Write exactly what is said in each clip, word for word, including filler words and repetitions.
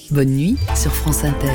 Bonne nuit sur France Inter.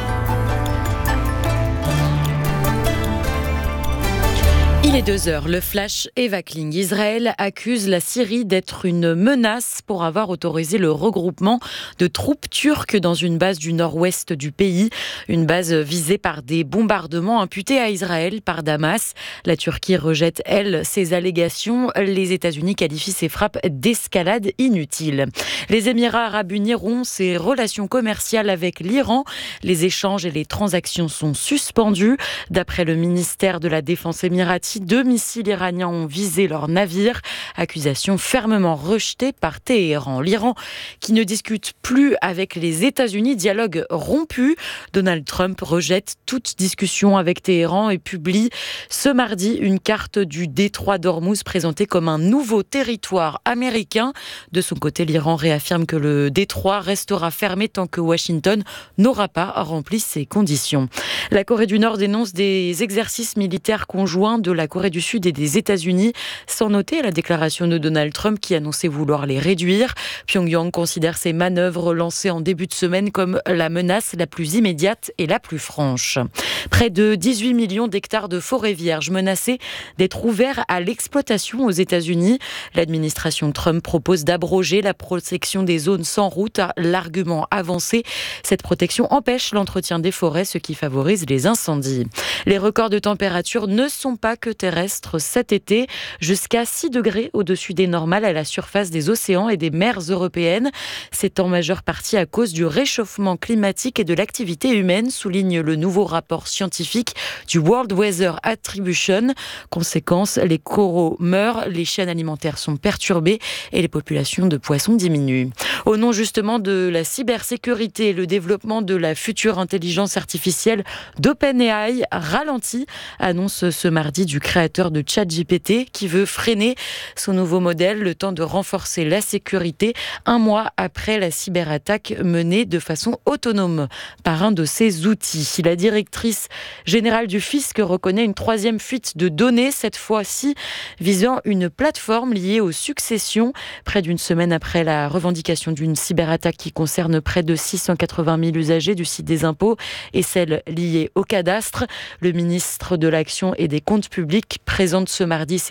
Il est deux heures, le flash Eva Kling. Israël accuse la Syrie d'être une menace pour avoir autorisé le regroupement de troupes turques dans une base du nord-ouest du pays. Une base visée par des bombardements imputés à Israël par Damas. La Turquie rejette, elle, ces allégations. Les États-Unis qualifient ces frappes d'escalade inutile. Les Émirats arabes unis rompent ses relations commerciales avec l'Iran. Les échanges et les transactions sont suspendus. D'après le ministère de la Défense émirati, deux missiles iraniens ont visé leur navire. Accusation fermement rejetée par Téhéran. L'Iran, qui ne discute plus avec les États-Unis, dialogue rompu. Donald Trump rejette toute discussion avec Téhéran et publie ce mardi une carte du détroit d'Ormuz présentée comme un nouveau territoire américain. De son côté, l'Iran réaffirme que le détroit restera fermé tant que Washington n'aura pas rempli ses conditions. La Corée du Nord dénonce des exercices militaires conjoints de la Corée du Sud et des États-Unis, sans noter la déclaration de Donald Trump qui annonçait vouloir les réduire. Pyongyang considère ces manœuvres lancées en début de semaine comme la menace la plus immédiate et la plus franche. Près de dix-huit millions d'hectares de forêts vierges menacés d'être ouverts à l'exploitation aux États-Unis. L'administration Trump propose d'abroger la protection des zones sans route. L'argument avancé, cette protection empêche l'entretien des forêts, ce qui favorise les incendies. Les records de température ne sont pas que terrestres cet été, jusqu'à six degrés au-dessus des normales à la surface des océans et des mers européennes. C'est en majeure partie à cause du réchauffement climatique et de l'activité humaine, souligne le nouveau rapport scientifique du World Weather Attribution. Conséquence, les coraux meurent, les chaînes alimentaires sont perturbées et les populations de poissons diminuent. Au nom justement de la cybersécurité, le développement de la future intelligence artificielle d'OpenAI ralentit, annonce ce mardi du créateur de ChatGPT qui veut freiner son nouveau modèle le temps de renforcer la sécurité un mois après la cyberattaque menée de façon autonome par un de ses outils. La directrice générale du fisc reconnaît une troisième fuite de données, cette fois-ci visant une plateforme liée aux successions. Près d'une semaine après la revendication d'une cyberattaque qui concerne près de six cent quatre-vingt mille usagers du site des impôts et celle liée au cadastre, le ministre de l'Action et des Comptes publics présente ce mardi ses